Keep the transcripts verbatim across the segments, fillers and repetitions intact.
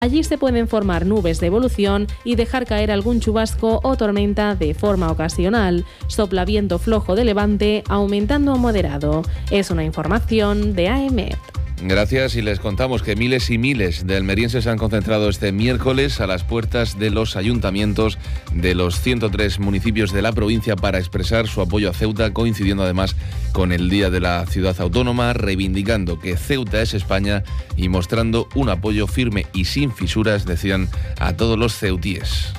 Allí se pueden formar nubes de evolución y dejar caer algún chubasco o tormenta de forma ocasional. Sopla viento flojo de levante, aumentando a moderado. Es una información de A E M E T. Gracias, y les contamos que miles y miles de almerienses se han concentrado este miércoles a las puertas de los ayuntamientos de los ciento tres municipios de la provincia para expresar su apoyo a Ceuta, coincidiendo además con el Día de la Ciudad Autónoma, reivindicando que Ceuta es España y mostrando un apoyo firme y sin fisuras, decían, a todos los ceutíes.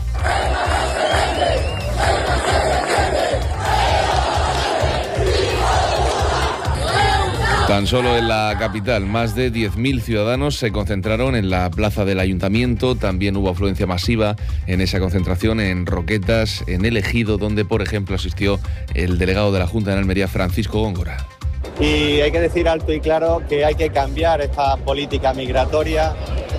Tan solo en la capital, más de diez mil ciudadanos se concentraron en la plaza del Ayuntamiento. También hubo afluencia masiva en esa concentración en Roquetas, en El Ejido, donde, por ejemplo, asistió el delegado de la Junta en Almería, Francisco Góngora. Y hay que decir alto y claro que hay que cambiar esta política migratoria,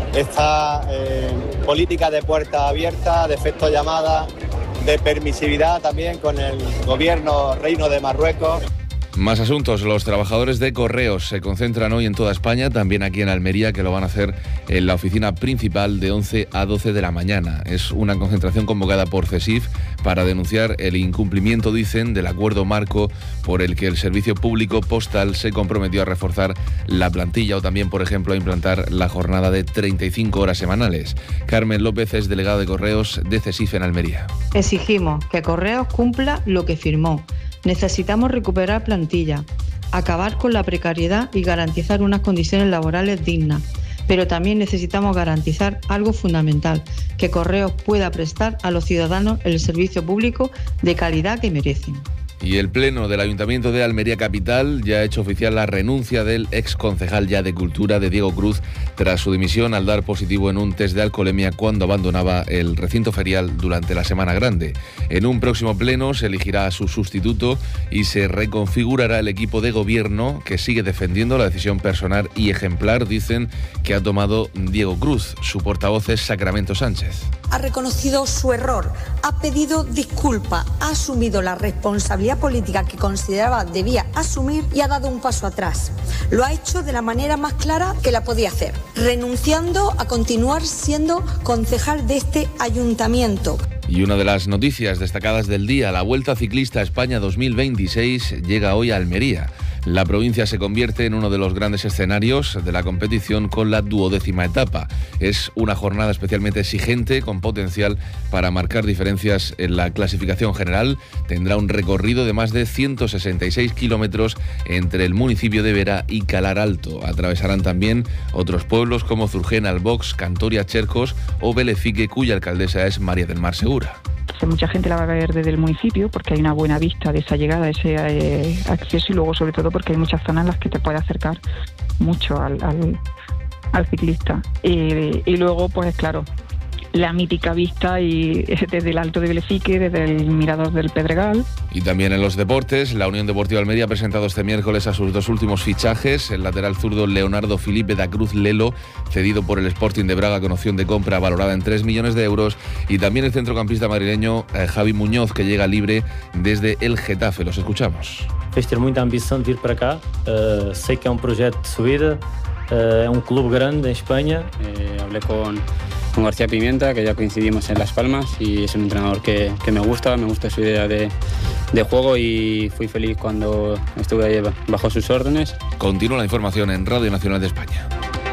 esta eh, política de puerta abierta, de efecto llamada, de permisividad también con el gobierno Reino de Marruecos. Más asuntos. Los trabajadores de Correos se concentran hoy en toda España, también aquí en Almería, que lo van a hacer en la oficina principal de once a doce de la mañana. Es una concentración convocada por CESIF para denunciar el incumplimiento, dicen, del acuerdo marco por el que el Servicio Público Postal se comprometió a reforzar la plantilla o también, por ejemplo, a implantar la jornada de treinta y cinco horas semanales. Carmen López es delegada de Correos de CESIF en Almería. Exigimos que Correos cumpla lo que firmó. Necesitamos recuperar plantilla, acabar con la precariedad y garantizar unas condiciones laborales dignas. Pero también necesitamos garantizar algo fundamental, que Correos pueda prestar a los ciudadanos el servicio público de calidad que merecen. Y el Pleno del Ayuntamiento de Almería Capital ya ha hecho oficial la renuncia del exconcejal ya de Cultura, de Diego Cruz, tras su dimisión al dar positivo en un test de alcoholemia cuando abandonaba el recinto ferial durante la Semana Grande. En un próximo pleno se elegirá a su sustituto y se reconfigurará el equipo de gobierno, que sigue defendiendo la decisión personal y ejemplar, dicen, que ha tomado Diego Cruz. Su portavoz es Sacramento Sánchez. Ha reconocido su error, ha pedido disculpa, ha asumido la responsabilidad política que consideraba debía asumir y ha dado un paso atrás. Lo ha hecho de la manera más clara que la podía hacer, renunciando a continuar siendo concejal de este ayuntamiento. Y una de las noticias destacadas del día, la Vuelta Ciclista a España dos mil veintiséis llega hoy a Almería. La provincia se convierte en uno de los grandes escenarios de la competición con la duodécima etapa. Es una jornada especialmente exigente, con potencial para marcar diferencias en la clasificación general. Tendrá un recorrido de más de ciento sesenta y seis kilómetros entre el municipio de Vera y Calar Alto. Atravesarán también otros pueblos como Zurgena, Albox, Cantoria, Chercos o Belefique, cuya alcaldesa es María del Mar Segura. Mucha gente la va a ver desde el municipio porque hay una buena vista de esa llegada, ese eh, acceso, y luego sobre todo porque hay muchas zonas en las que te puede acercar mucho al, al, al ciclista. Eh, y luego, pues claro, la mítica vista y desde el Alto de Belefique, desde el Mirador del Pedregal. Y también en los deportes, la Unión Deportiva Almería ha presentado este miércoles a sus dos últimos fichajes. El lateral zurdo Leonardo Felipe da Cruz Lelo, cedido por el Sporting de Braga con opción de compra valorada en tres millones de euros. Y también el centrocampista madrileño eh, Javi Muñoz, que llega libre desde el Getafe. Los escuchamos. Fez ter muita ambição de vir para cá. Uh, sei que é um projeto de subida. Uh, é um clube grande em Espanha. Eh, hablé con... con García Pimienta, que ya coincidimos en Las Palmas, y es un entrenador que, que me gusta, me gusta su idea de, de juego, y fui feliz cuando estuve ahí bajo sus órdenes. Continúa la información en Radio Nacional de España.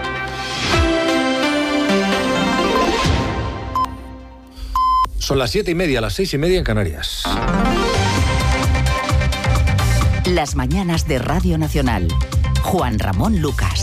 Son las siete y media, las seis y media en Canarias. Las mañanas de Radio Nacional. Juan Ramón Lucas.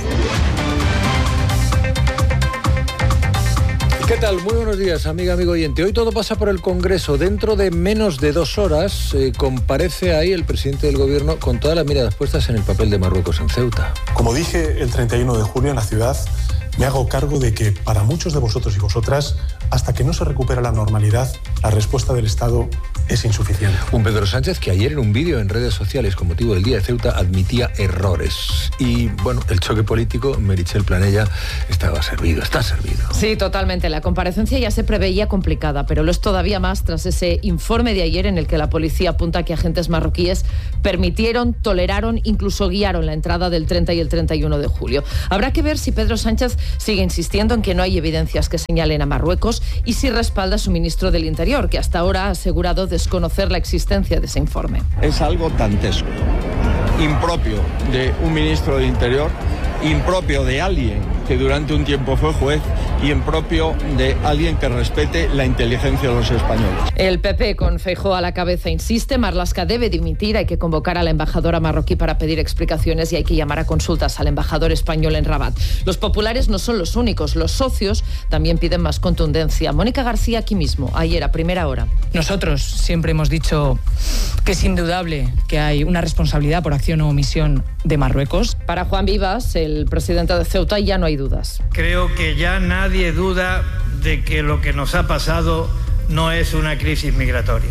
¿Qué tal? Muy buenos días, amiga, amigo oyente. Hoy todo pasa por el Congreso. Dentro de menos de dos horas eh, comparece ahí el presidente del Gobierno con todas las miradas puestas en el papel de Marruecos en Ceuta. Como dije el treinta y uno de julio en la ciudad, me hago cargo de que para muchos de vosotros y vosotras, hasta que no se recupera la normalidad, la respuesta del Estado es insuficiente. Un Pedro Sánchez que ayer en un vídeo en redes sociales con motivo del Día de Ceuta admitía errores. Y bueno, el choque político, Meritxell Planella, estaba servido, está servido. Sí, totalmente. La comparecencia ya se preveía complicada, pero lo es todavía más tras ese informe de ayer en el que la policía apunta que agentes marroquíes permitieron, toleraron, incluso guiaron la entrada del treinta y el treinta y uno de julio. Habrá que ver si Pedro Sánchez sigue insistiendo en que no hay evidencias que señalen a Marruecos y sí respalda a su ministro del Interior, que hasta ahora ha asegurado desconocer la existencia de ese informe. Es algo dantesco, impropio de un ministro del Interior, impropio de alguien que durante un tiempo fue juez y impropio de alguien que respete la inteligencia de los españoles. El P P, con Feijóo a la cabeza, insiste, Marlaska debe dimitir, hay que convocar a la embajadora marroquí para pedir explicaciones y hay que llamar a consultas al embajador español en Rabat. Los populares no son los únicos, los socios también piden más contundencia. Mónica García aquí mismo, ayer a primera hora. Nosotros siempre hemos dicho que es indudable que hay una responsabilidad por acción o omisión de Marruecos. Para Juan Vivas, el presidente de Ceuta, ya no hay dudas. Creo que ya nadie duda de que lo que nos ha pasado no es una crisis migratoria.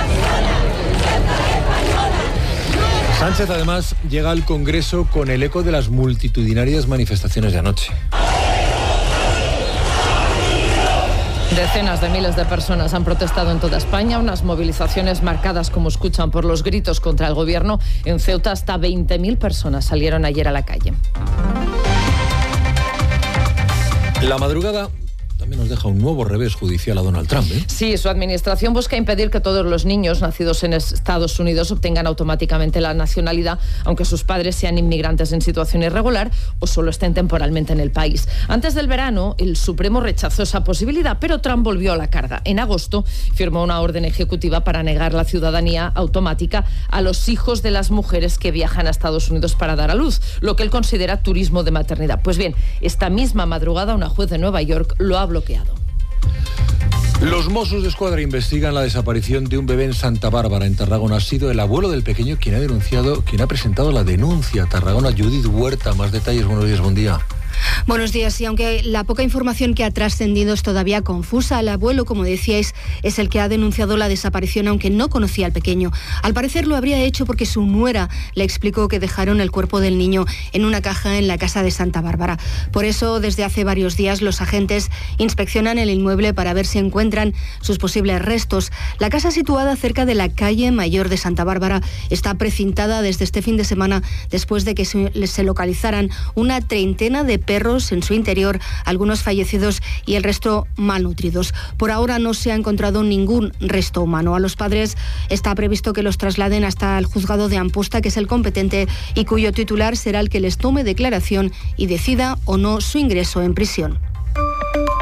Sánchez además llega al Congreso con el eco de las multitudinarias manifestaciones de anoche. Decenas de miles de personas han protestado en toda España, unas movilizaciones marcadas, como escuchan, por los gritos contra el gobierno. En Ceuta hasta veinte mil personas salieron ayer a la calle. La madrugada también nos deja un nuevo revés judicial a Donald Trump, ¿eh? Sí, su administración busca impedir que todos los niños nacidos en Estados Unidos obtengan automáticamente la nacionalidad, aunque sus padres sean inmigrantes en situación irregular o solo estén temporalmente en el país. Antes del verano, el Supremo rechazó esa posibilidad, pero Trump volvió a la carga. En agosto firmó una orden ejecutiva para negar la ciudadanía automática a los hijos de las mujeres que viajan a Estados Unidos para dar a luz, lo que él considera turismo de maternidad. Pues bien, esta misma madrugada una juez de Nueva York lo ha bloqueado. Los Mossos de Escuadra investigan la desaparición de un bebé en Santa Bárbara, en Tarragona. Ha sido el abuelo del pequeño quien ha denunciado, quien ha presentado la denuncia. Tarragona, Judith Huerta, más detalles. Buenos días, buen día. Buenos días. Y aunque la poca información que ha trascendido es todavía confusa, el abuelo, como decíais, es el que ha denunciado la desaparición, aunque no conocía al pequeño. Al parecer lo habría hecho porque su nuera le explicó que dejaron el cuerpo del niño en una caja en la casa de Santa Bárbara. Por eso, desde hace varios días, los agentes inspeccionan el inmueble para ver si encuentran sus posibles restos. La casa, situada cerca de la calle Mayor de Santa Bárbara, está precintada desde este fin de semana después de que se localizaran una treintena de perros en su interior, algunos fallecidos y el resto malnutridos. Por ahora no se ha encontrado ningún resto humano. A los padres está previsto que los trasladen hasta el juzgado de Amposta, que es el competente y cuyo titular será el que les tome declaración y decida o no su ingreso en prisión.